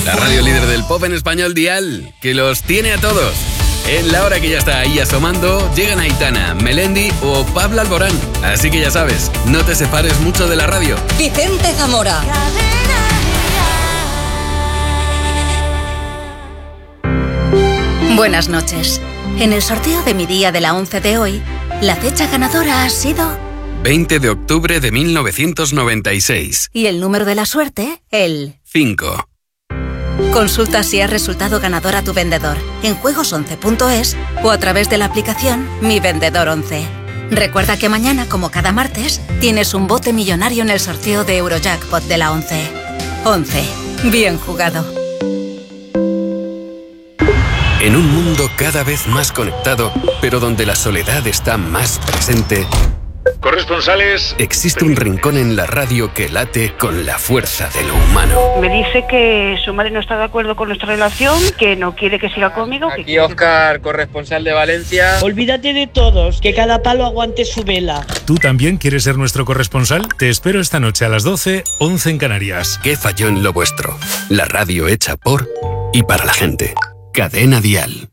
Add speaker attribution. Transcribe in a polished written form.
Speaker 1: La radio líder del pop en español Dial, que los tiene a todos. En la hora que ya está ahí asomando, llegan Aitana, Melendi o Pablo Alborán. Así que ya sabes, no te separes mucho de la radio.
Speaker 2: Vicente Zamora.
Speaker 3: Buenas noches. En el sorteo de mi día de la 11 de hoy, la fecha ganadora ha sido
Speaker 1: 20 de octubre de 1996.
Speaker 3: y el número de la suerte, el
Speaker 1: 5.
Speaker 3: Consulta si has resultado ganador a tu vendedor en juegos11.es o a través de la aplicación Mi Vendedor 11. Recuerda que mañana, como cada martes, tienes un bote millonario en el sorteo de Eurojackpot de la 11. 11. Bien jugado.
Speaker 1: En un mundo cada vez más conectado, pero donde la soledad está más presente,
Speaker 4: Corresponsales.
Speaker 1: existe un rincón en la radio que late con la fuerza de lo humano.
Speaker 5: Me dice que su madre no está de acuerdo con nuestra relación, que no quiere que siga conmigo.
Speaker 6: Aquí Óscar, corresponsal de Valencia.
Speaker 7: Olvídate de todos, que cada palo aguante su vela.
Speaker 8: ¿Tú también quieres ser nuestro corresponsal? Te espero esta noche a las 12, 11 en Canarias.
Speaker 1: ¿Qué falló en lo vuestro? La radio hecha por y para la gente. Cadena Dial.